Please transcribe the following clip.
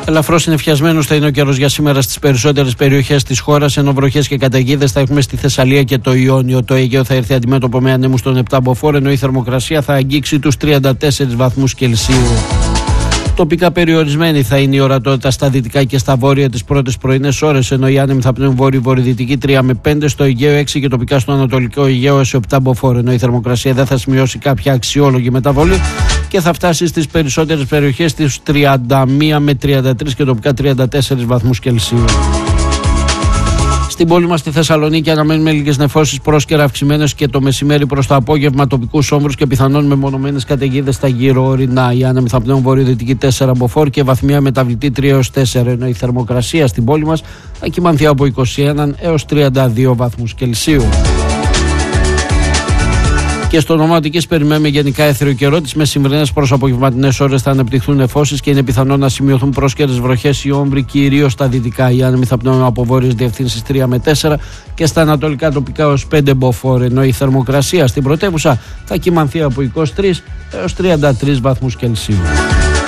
Ελαφρώς συννεφιασμένος θα είναι ο καιρός για σήμερα στις περισσότερες περιοχές της χώρας, ενώ βροχές και καταιγίδες θα έχουμε στη Θεσσαλία και το Ιόνιο. Το Αιγαίο θα έρθει αντιμέτωπο με ανέμους των 7 μποφόρ, ενώ η θερμοκρασία θα αγγίξει τους 34 βαθμούς Κελσίου. Τοπικά περιορισμένη θα είναι η ορατότητα στα δυτικά και στα βόρεια τις πρώτες πρωινές ώρες, ενώ οι άνεμοι θα πνέουν βόρειο-βορειοδυτική 3 με 5, στο Αιγαίο 6 και τοπικά στο Ανατολικό Αιγαίο έως 7 μποφόρ, ενώ η θερμοκρασία δεν θα σημειώσει κάποια αξιόλογη μεταβολή και θα φτάσει στις περισσότερες περιοχές στις 31 με 33 και τοπικά 34 βαθμούς Κελσίου. Στην πόλη μας στη Θεσσαλονίκη αναμένουμε λίγες νεφώσεις πρόσκαιρα αυξημένες και το μεσημέρι προς το απόγευμα τοπικούς όμβρους και πιθανόν μεμονωμένες καταιγίδες στα γύρω ορεινά. Οι άνεμοι θα πνέουν βορειοδυτική 4 μποφόρ και βαθμία μεταβλητή 3 έως 4, ενώ η θερμοκρασία στην πόλη μας θα κυμανθεί από 21 έως 32 βαθμούς Κελσίου. Και στο Νομό Αττικής περιμένουμε γενικά έθριο καιρό. Τις μεσημβρινές προς απογευματινές ώρες θα ανεπτυχθούν νεφώσεις και είναι πιθανό να σημειωθούν πρόσκαιρες βροχές ή όμβροι κυρίως στα δυτικά. Οι άνεμοι θα πνέουν από βόρειες διευθύνσεις 3 με 4 και στα ανατολικά τοπικά ως 5 μποφόρ, ενώ η θερμοκρασία στην πρωτεύουσα θα κυμανθεί από 23 έως 33 βαθμούς Κελσίου.